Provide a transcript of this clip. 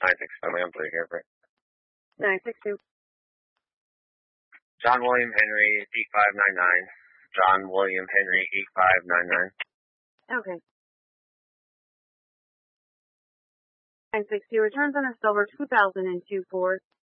962, I'm pretty here for it. 962. John William Henry, 8599. John William Henry, 8599. Okay. 962 returns on a silver 2002 Ford.